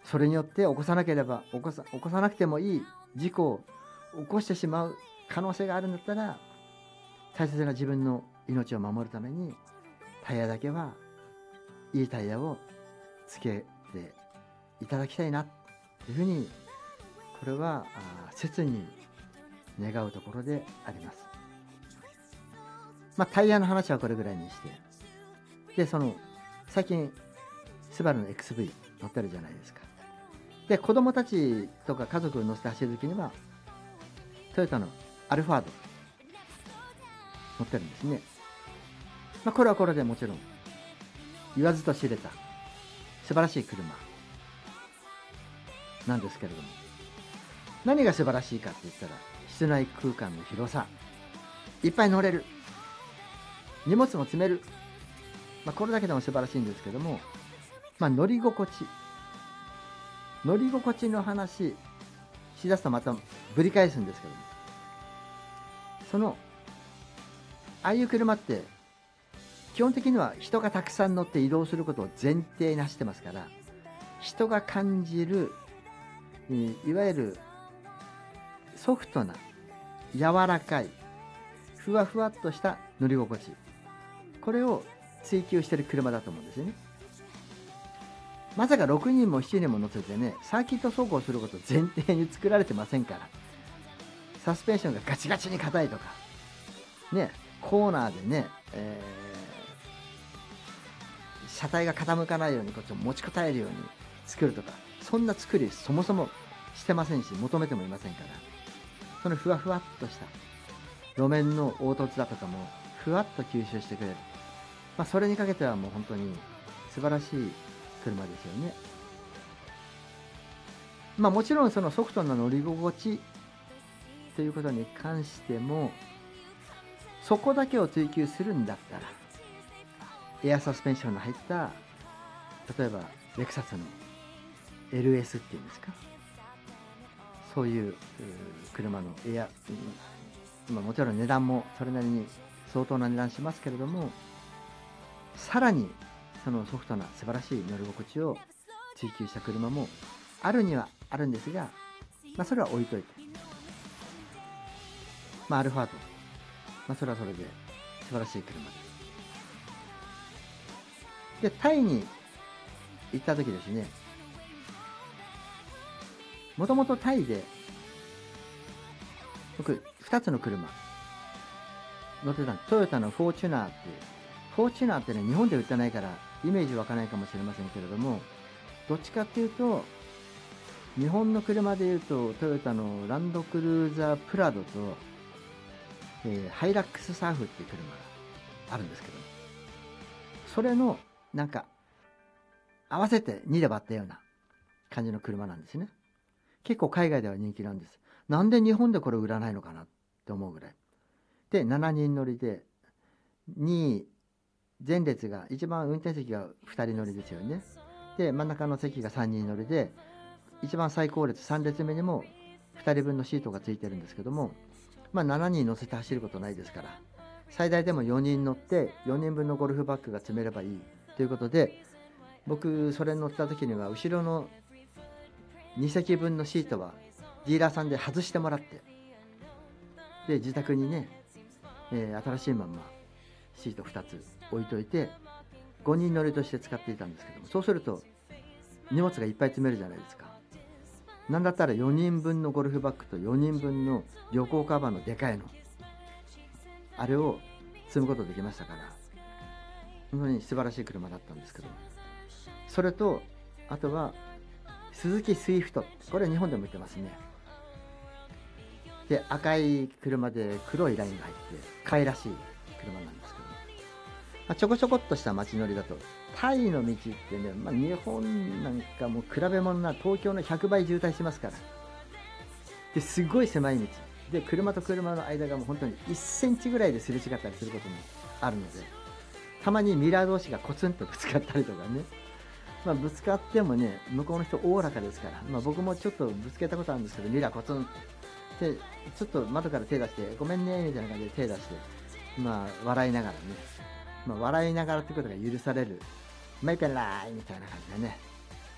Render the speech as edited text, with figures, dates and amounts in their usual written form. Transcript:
それによって起こさなくてもいい事故を起こしてしまう可能性があるんだったら、大切な自分の命を守るためにタイヤだけはいいタイヤをつけていただきたいなというふうに、これは切に願うところであります。タイヤの話はこれぐらいにして、で最近スバルの XV 乗ってるじゃないですか。で子供たちとか家族を乗せて走るときにはトヨタのアルファード乗ってるんですね。これはこれでもちろん言わずと知れた素晴らしい車なんですけれども、何が素晴らしいかって言ったら、室内空間の広さ、いっぱい乗れる、荷物も積める、これだけでも素晴らしいんですけども、乗り心地の話しだすとまたぶり返すんですけども、ああいう車って基本的には人がたくさん乗って移動することを前提に走ってますから、人が感じるいわゆるソフトな柔らかいふわふわっとした乗り心地、これを追求している車だと思うんですよね。まさか6人も7人も乗せてね、サーキット走行することを前提に作られてませんから。サスペンションがガチガチに硬いとかね、コーナーでね、車体が傾かないようにこっちを持ちこたえるように作るとか、そんな作りそもそもしてませんし、求めてもいませんから、そのふわふわっとした路面の凹凸だとかもふわっと吸収してくれる、それにかけてはもう本当に素晴らしい車ですよね。もちろんそのソフトな乗り心地ということに関しても、そこだけを追求するんだったら、エアサスペンションの入った例えばレクサスの LS っていうんですか、そういう車のエア、もちろん値段もそれなりに相当な値段しますけれども、さらにそのソフトな素晴らしい乗り心地を追求した車もあるにはあるんですが、それは置いといて、アルファード、それはそれで素晴らしい車です。でタイに行った時ですね、もともとタイで僕2つの車乗ってたんです。トヨタのフォーチュナーっていう、フォーチュナーってね、日本で売ってないからイメージ湧かないかもしれませんけれども、どっちかっていうと日本の車でいうとトヨタのランドクルーザープラドと、ハイラックスサーフっていう車があるんですけど、それのなんか合わせて2で割ったような感じの車なんですね。結構海外では人気なんです。なんで日本でこれ売らないのかなって思うぐらいで、7人乗りで、前列が一番運転席が2人乗りですよね。で真ん中の席が3人乗りで、一番最高列3列目にも2人分のシートがついてるんですけども、7人乗せて走ることないですから、最大でも4人乗って4人分のゴルフバッグが積めればいいということで、僕それに乗った時には後ろの2席分のシートはディーラーさんで外してもらって、で自宅にね、新しいまんまシート2つ置いといて5人乗りとして使っていたんですけども、そうすると荷物がいっぱい積めるじゃないですか。なんだったら4人分のゴルフバッグと4人分の旅行カバンのでかいの、あれを積むことできましたから、本当に素晴らしい車だったんですけど、それとあとはスズキスイフト、これは日本でも売ってますね。で赤い車で黒いラインが入って可愛らしい車なんですけど、ちょこちょこっとした街乗りだとタイの道ってね、日本なんかもう比べ物な東京の100倍渋滞しますから、ですごい狭い道で車と車の間がもう本当に1センチぐらいですれ違ったりすることもあるので、たまにミラー同士がコツンとぶつかったりとかね、ぶつかってもね、向こうの人おおらかですから、僕もちょっとぶつけたことあるんですけど、ミラーコツンってちょっと窓から手出してごめんねみたいな感じで手出して、笑いながらね、笑いながらってことが許される、マイペンラーイみたいな感じでね、